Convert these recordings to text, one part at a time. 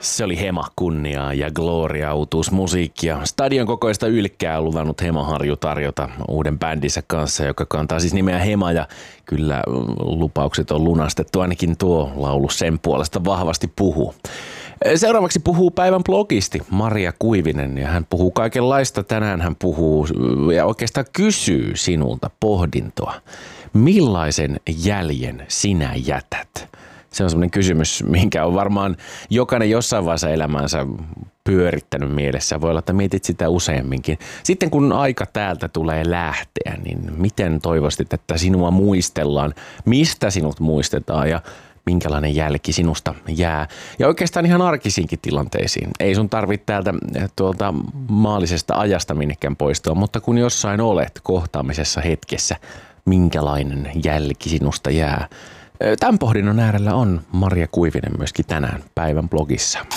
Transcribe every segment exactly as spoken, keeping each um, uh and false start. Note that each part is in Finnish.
Se oli Hema kunniaa ja Gloria uutuusmusiikkia. Stadion kokoista ylkkää on luvannut Hema-Harju tarjota uuden bändinsä kanssa, joka kantaa siis nimeä Hema, ja kyllä lupaukset on lunastettu, ainakin tuo laulu sen puolesta vahvasti puhuu. Seuraavaksi puhuu päivän blogisti Maria Kuivinen, ja hän puhuu kaikenlaista. Tänään hän puhuu ja oikeastaan kysyy sinulta pohdintoa. Millaisen jäljen sinä jätät? Se on semmoinen kysymys, minkä on varmaan jokainen jossain vaiheessa elämänsä pyörittänyt mielessä. Voi olla, että mietit sitä useamminkin. Sitten kun aika täältä tulee lähteä, niin miten toivoisit, että sinua muistellaan? Mistä sinut muistetaan ja minkälainen jälki sinusta jää? Ja oikeastaan ihan arkisinkin tilanteisiin. Ei sun tarvitse täältä tuolta maallisesta ajasta minnekään poistua, mutta kun jossain olet kohtaamisessa hetkessä, minkälainen jälki sinusta jää? Tämän pohdinnon äärellä on Maria Kuivinen myöskin tänään päivän blogissa.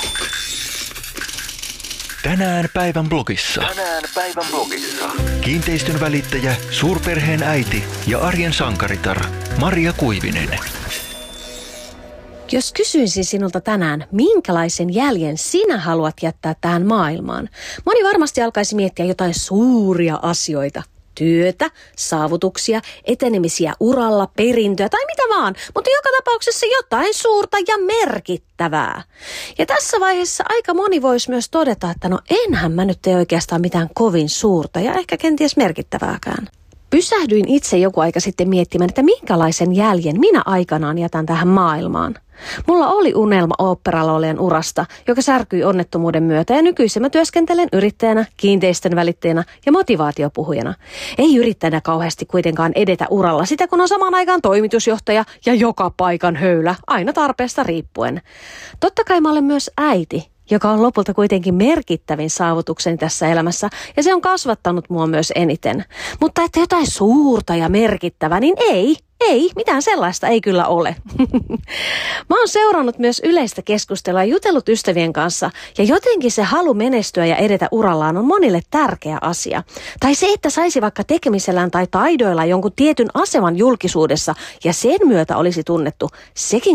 Tänään päivän blogissa. Tänään päivän blogissa. Kiinteistön välittäjä, suurperheen äiti ja arjen sankaritar Maria Kuivinen. Jos kysyisin sinulta tänään, minkälaisen jäljen sinä haluat jättää tähän maailmaan? Moni varmasti alkaisi miettiä jotain suuria asioita. Työtä, saavutuksia, etenemisiä uralla, perintöä tai mitä vaan, mutta joka tapauksessa jotain suurta ja merkittävää. Ja tässä vaiheessa aika moni voisi myös todeta, että no enhän mä nyt tee oikeastaan mitään kovin suurta ja ehkä kenties merkittävääkään. Pysähdyin itse joku aika sitten miettimään, että minkälaisen jäljen minä aikanaan jätän tähän maailmaan. Mulla oli unelma oopperalaulajan urasta, joka särkyi onnettomuuden myötä, ja nykyisin mä työskentelen yrittäjänä, kiinteistön välittäjänä ja motivaatiopuhujana. Ei yrittäjänä kauheasti kuitenkaan edetä uralla sitä, kun on samaan aikaan toimitusjohtaja ja joka paikan höylä, aina tarpeesta riippuen. Totta kai mä olen myös äiti, joka on lopulta kuitenkin merkittävin saavutukseni tässä elämässä, ja se on kasvattanut mua myös eniten. Mutta että jotain suurta ja merkittävää, niin ei, ei, mitään sellaista ei kyllä ole. Mä oon seurannut myös yleistä keskustelua ja jutellut ystävien kanssa, ja jotenkin se halu menestyä ja edetä urallaan on monille tärkeä asia. Tai se, että saisi vaikka tekemisellään tai taidoilla jonkun tietyn aseman julkisuudessa, ja sen myötä olisi tunnettu, sekin